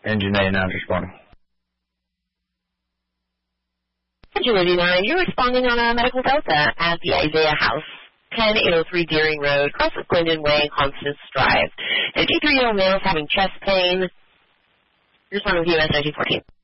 Engine 89 responding. Engine 89, you're responding on a medical delta at the Isaiah House, 10803 Deering Road, cross of Glendon Way, Constance Drive. 53-year-old male is having chest pain. Responding to US 1914.